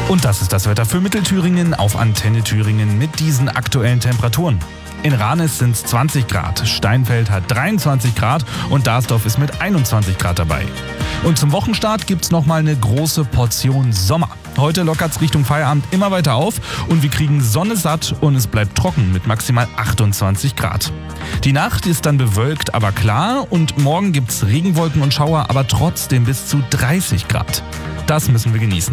Und das ist das Wetter für Mittelthüringen auf Antenne Thüringen mit diesen aktuellen Temperaturen. In Ranis sind es 20 Grad, Steinfeld hat 23 Grad und Darsdorf ist mit 21 Grad dabei. Und zum Wochenstart gibt's nochmal eine große Portion Sommer. Heute lockert's Richtung Feierabend immer weiter auf und wir kriegen Sonne satt und es bleibt trocken mit maximal 28 Grad. Die Nacht ist dann bewölkt, aber klar und morgen gibt's Regenwolken und Schauer, aber trotzdem bis zu 30 Grad. Das müssen wir genießen.